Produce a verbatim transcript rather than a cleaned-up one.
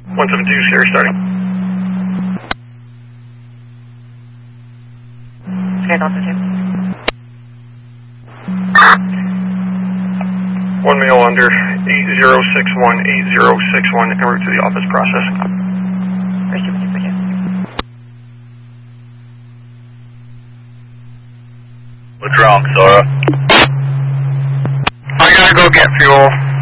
one seven two, Sierra starting. Sierra Delta two. One male under eight zero six one, eight zero six one, en route to the office process. First two, two, two. What's wrong, Sora? I gotta go get fuel.